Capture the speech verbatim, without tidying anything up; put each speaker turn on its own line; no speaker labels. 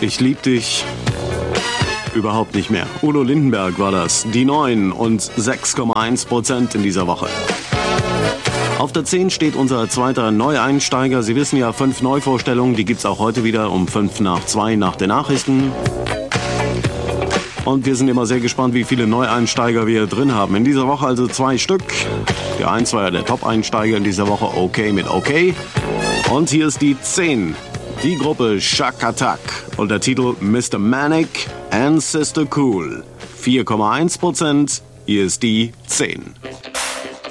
Ich lieb dich überhaupt nicht mehr. Udo Lindenberg war das. Die neun und sechs Komma eins Prozent in dieser Woche. Auf der zehn steht unser zweiter Neueinsteiger. Sie wissen ja, fünf Neuvorstellungen, die gibt's auch heute wieder um fünf nach zwei nach den Nachrichten. Und wir sind immer sehr gespannt, wie viele Neueinsteiger wir drin haben. In dieser Woche also zwei Stück. Der eins war ja der Top-Einsteiger in dieser Woche, okay mit okay. Und hier ist die zehn. Die Gruppe Shack Attack und der Titel Mister Manic and Sister Cool. vier Komma eins Prozent, hier ist die zehn.